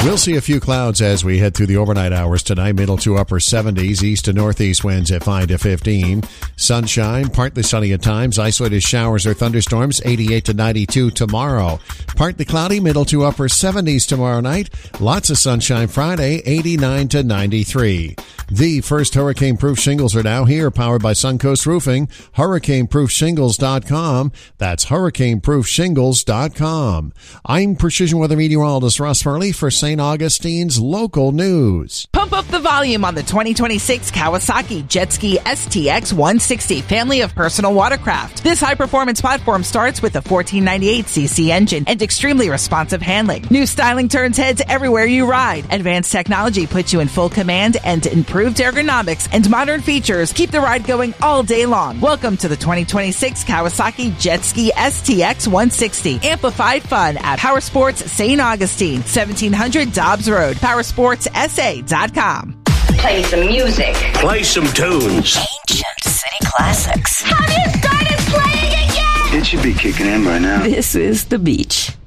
We'll see a few clouds as we head through the overnight hours tonight. Middle to upper 70s, east to northeast winds at 5 to 15. Sunshine, partly sunny at times. Isolated showers or thunderstorms, 88 to 92 tomorrow. Partly cloudy, middle to upper 70s tomorrow night. Lots of sunshine Friday, 89 to 93. The first hurricane-proof shingles are now here, powered by Suncoast Roofing. HurricaneProofShingles.com. That's HurricaneProofShingles.com. I'm Precision Weather Meteorologist Russ Furley for St. Augustine's Local News. Pump up the volume on the 2026 Kawasaki Jet Ski STX 160 family of personal watercraft. This high-performance platform starts with a 1498cc engine and extremely responsive handling. New styling turns heads everywhere you ride. Advanced technology puts you in full command, and improved ergonomics and modern features keep the ride going all day long. Welcome to the 2026 Kawasaki Jet Ski STX 160. Amplified fun at Powersports St. Augustine, 1700 Dobbs Road. PowersportsSA.com. Play some music. Play some tunes. Ancient city classics. Have you started playing it yet? It should be kicking in by now. This is The Beach.